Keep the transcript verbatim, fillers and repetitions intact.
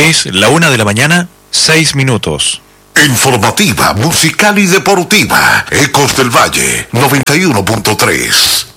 Es la una de la mañana, seis minutos. Informativa, musical y deportiva. Ecos del Valle, noventa y uno punto tres.